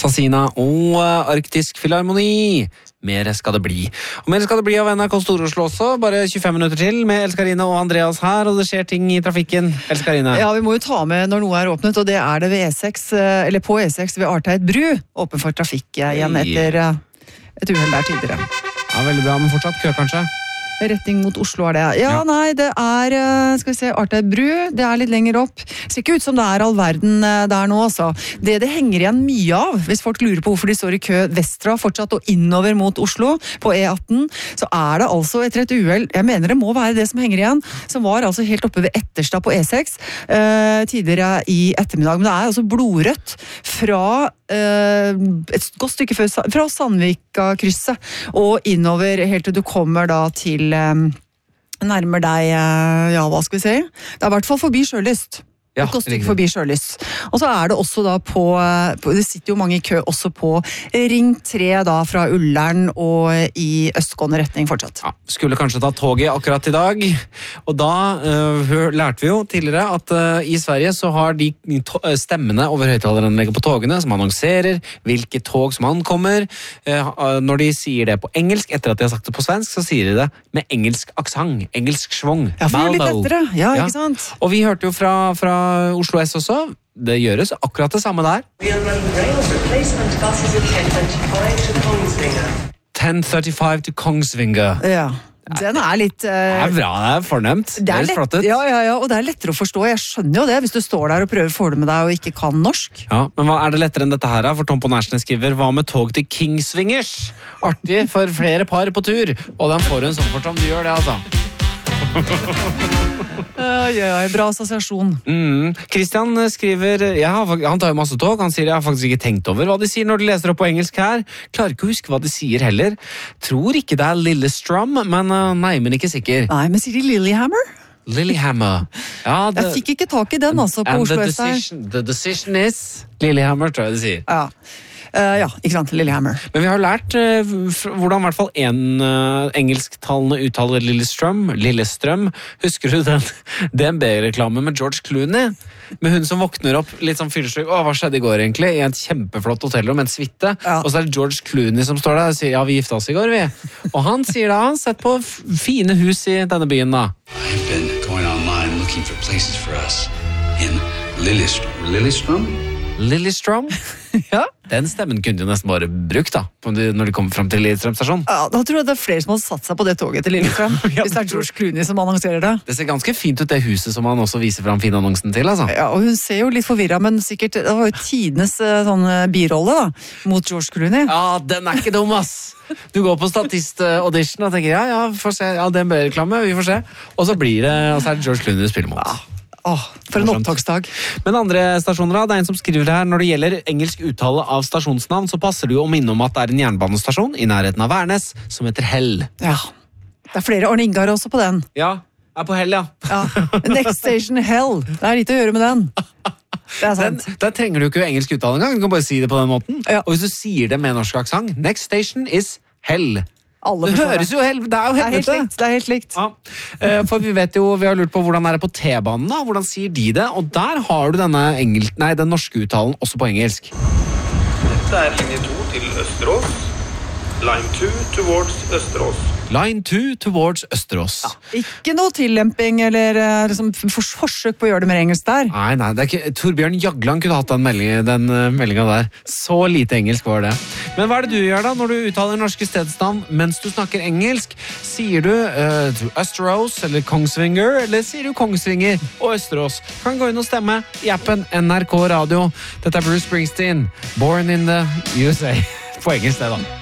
Fasina og Arktisk Filharmoni. Mer skal det bli. Og mer skal det bli av NRK Stor-Oslo også. Bare 25 minutter til med Else-Karine og Andreas her, og det skjer ting i trafikken. Else-Karine. Ja, vi må jo ta med når noe er åpnet, og det er det ved E6, eller på E6 ved Arteid bru. Åpen for trafikk igjen etter et uheld der tidligere. Ja, veldig bra, men fortsatt kø kanskje? Retning mot Oslo er det. Ja, nei, det er, skal vi se, Arteid bru, det er litt lenger opp. Det ser ikke ut som det er all verden der nå, altså. Det henger igjen mye av, hvis folk lurer på hvorfor de står i kø vestra fortsatt og innover mot Oslo på E18, så er det altså etter et uhell, jeg mener det må være det som henger igjen, som var altså helt oppe ved Etterstad på E6 tidligere i ettermiddag, men det er altså blodrødt fra et godt stykke fra Sandvika-krysset og innover helt til du kommer da til nærmer deg, ja, hva skal vi si? Det er i hvert fall forbi Sjølyst. Ja, et godt stykke forbi Sjølyst. Og så er det også da det sitter jo mange i kø også på Ring 3 da fra Ullern og i østgående retning fortsatt. Ja, skulle kanskje ta toget akkurat i dag, og da lærte vi jo tidligere at i Sverige så har de stemmene over høyttaleranlegget på togene som annonserer hvilke tog som ankommer. Når de sier det på engelsk, etter at de har sagt det på svensk, så sier de det med engelsk aksang, engelsk svung. Ja, for det er litt lettere. Ja, ikke sant? Og vi hørte jo fra Oslo S også. Det gjøres akkurat det samme der. 10:35 til Kongsvinger. Ja, den er litt... Det er bra, det er fornemt. Det er flott ut. Ja, og det er lettere å forstå. Jeg skjønner jo det, hvis du står der og prøver å få det med deg og ikke kan norsk. Ja, men hva er det lettere enn dette her? For Tom på Nærsnes skriver, hva med tog til Kingsvingers? Artig for flere par på tur. Og den får en sånn fort som du gjør det, altså. Bra assosiasjon. Christian skriver, han tar jo masse tog, han sier jeg har faktisk ikke tenkt over hva de sier når de leser opp på engelsk her. Klarer ikke å huske hva de sier heller. Tror ikke det er Lillestrøm, men ikke sikker. Nei, men sier de Lillehammer? Lillehammer. Ja, jeg fikk ikke tak i den altså på Oslo S. The decision is Lillehammer, tror jeg de sier. Ja. Ja, ikke sant, Lillehammer. Men vi har lært hvordan i hvert fall en engelsktalende uttaler Lillestrøm. Husker du den DNB-reklamen med George Clooney? Med hun som våkner opp litt sånn fyllesyk. Hva skjedde i går egentlig? I et kjempeflott hotellrom, en suite. Ja. Og så er det George Clooney som står der og sier, ja, vi gifta oss i går, vi. Og han sier da, han sett på fine hus i denne byen da. I've been going online looking for places for us in Lillestrøm. Lillestrøm? Ja. Den stemmen kunne jo nesten bare brukt da, når de kommer frem til Lillestrøm stasjon. Ja, da tror jeg det er flere som har satt seg på det toget til Lillestrøm, ja, hvis det er George Clooney som annonserer det. Det ser ganske fint ut, det huset som han også viser frem fin annonsen til, altså. Ja, og hun ser jo litt forvirret, men sikkert, det var jo tidenes sånn birolle da, mot George Clooney. Ja, den er ikke dum, ass! Du går på statist-audition og tenker, ja, får se, ja, det er en reklame, vi får se. Og så blir det, og så er det George Clooney du spiller mot. Ja. For en opptaksdag. Men andre stasjoner da, det er en som skriver her, når det gjelder engelsk uttale av stasjonsnavn, så passer det jo å minne om at det er en jernbanestasjon i nærheten av Værnes, som heter Hell. Ja, det er flere Arne Ingar også på den. Ja, er på Hell, ja. Next station Hell, det er litt å gjøre med den. Det er sant. Der trenger du ikke engelsk uttale engang, du kan bare si det på den måten. Ja. Og hvis du sier det med norsk aksent, next station is Hell. Det høres jo det er jo helvete. Det er helt likt. Ja. For vi vet jo, vi har lurt på hvordan er det på T-banen da, hvordan sier de det? Og der har du den norske uttalen også på engelsk. Dette er linje 2 til Østerås. Line 2 towards Østerås. Line 2 towards Østerås. Ja, ikke noe tillemping eller liksom, forsøk på å gjøre det mer engelsk der. Nei, det er ikke, Torbjørn Jagland kunne hatt den meldingen der. Så lite engelsk var det. Men hva er det du gjør da når du uttaler norske stedsnavn mens du snakker engelsk? Sier du Østerås eller Kongsvinger, eller sier du Kongsvinger og Østerås? Kan gå inn og stemme i appen NRK Radio. Dette er Bruce Springsteen, Born in the USA. På engelsk det da.